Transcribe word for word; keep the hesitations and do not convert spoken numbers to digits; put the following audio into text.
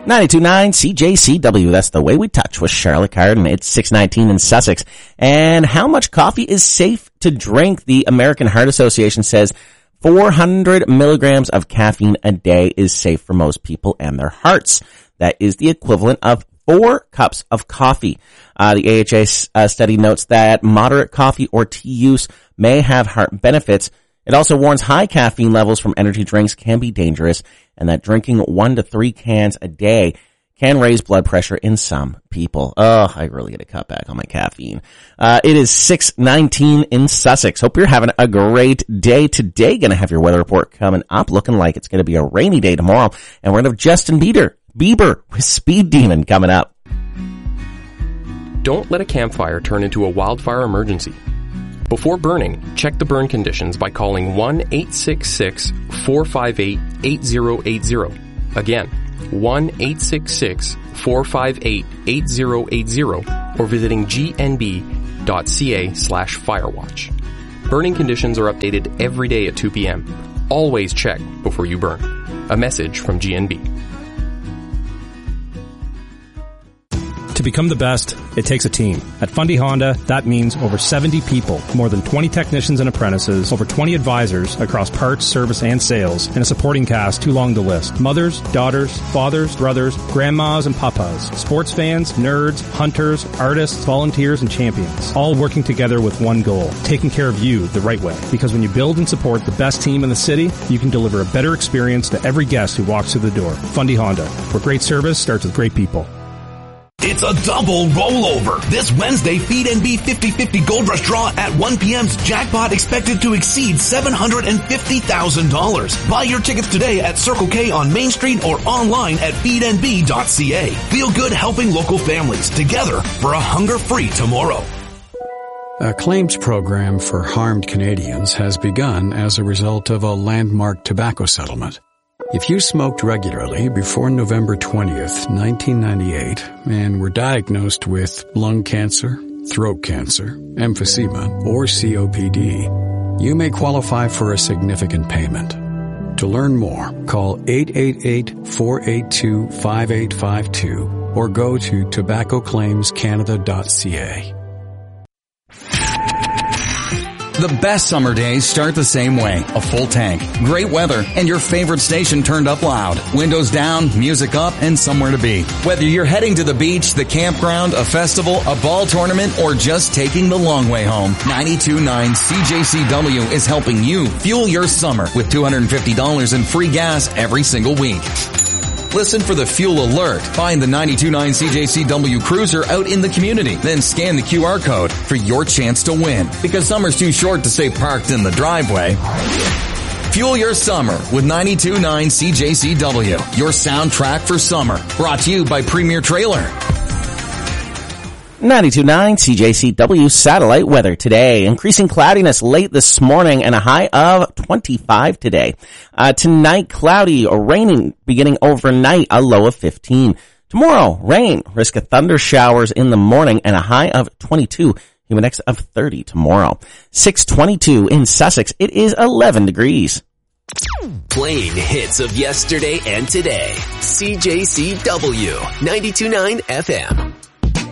ninety-two point nine C J C W. That's The Way We Touch with Charlotte Cardin. It's six nineteen in Sussex. And how much coffee is safe to drink? The American Heart Association says four hundred milligrams of caffeine a day is safe for most people and their hearts. That is the equivalent of four cups of coffee. Uh, the A H A uh, study notes that moderate coffee or tea use may have heart benefits. It also warns high caffeine levels from energy drinks can be dangerous, and that drinking one to three cans a day can raise blood pressure in some people. Oh, I really got to cut back on my caffeine. Uh, it is six nineteen in Sussex. Hope you're having a great day today. Going to have your weather report coming up, looking like it's going to be a rainy day tomorrow. And we're going to have Justin Bieber, Bieber with Speed Demon coming up. Don't let a campfire turn into a wildfire emergency. Before burning, check the burn conditions by calling one eight six six, four five eight, eight zero eight zero. Again, one eight six six, four five eight, eight zero eight zero or visiting gnb.ca slash firewatch. Burning conditions are updated every day at two p.m. Always check before you burn. A message from G N B. To become the best, it takes a team. At Fundy Honda, that means over seventy people, more than twenty technicians and apprentices, over twenty advisors across parts, service, and sales, and a supporting cast too long to list. Mothers, daughters, fathers, brothers, grandmas, and papas, sports fans, nerds, hunters, artists, volunteers, and champions, all working together with one goal, taking care of you the right way. Because when you build and support the best team in the city, you can deliver a better experience to every guest who walks through the door. Fundy Honda, where great service starts with great people. It's a double rollover. This Wednesday, Feed N B fifty fifty Gold Rush Draw at one p.m.'s jackpot expected to exceed seven hundred fifty thousand dollars. Buy your tickets today at Circle K on Main Street or online at feed n b dot c a. Feel good helping local families together for a hunger-free tomorrow. A claims program for harmed Canadians has begun as a result of a landmark tobacco settlement. If you smoked regularly before November twentieth, nineteen ninety-eight, and were diagnosed with lung cancer, throat cancer, emphysema, or C O P D, you may qualify for a significant payment. To learn more, call eight eight eight, four eight two, five eight five two or go to tobacco claims canada dot c a. The best summer days start the same way. A full tank, great weather, and your favorite station turned up loud. Windows down, music up, and somewhere to be. Whether you're heading to the beach, the campground, a festival, a ball tournament, or just taking the long way home, ninety-two point nine C J C W is helping you fuel your summer with two hundred fifty dollars in free gas every single week. Listen for the fuel alert. Find the ninety-two point nine C J C W Cruiser out in the community. Then scan the Q R code for your chance to win. Because summer's too short to stay parked in the driveway. Fuel your summer with ninety-two point nine C J C W. Your soundtrack for summer. Brought to you by Premier Trailer. ninety-two point nine C J C W satellite weather today. Increasing cloudiness late this morning and a high of twenty-five today. Uh, tonight, cloudy or raining beginning overnight, a low of fifteen. Tomorrow, rain, risk of thunder showers in the morning and a high of twenty-two. Humidex of thirty tomorrow. six twenty-two in Sussex. It is eleven degrees. Playing hits of yesterday and today. C J C W ninety-two point nine F M.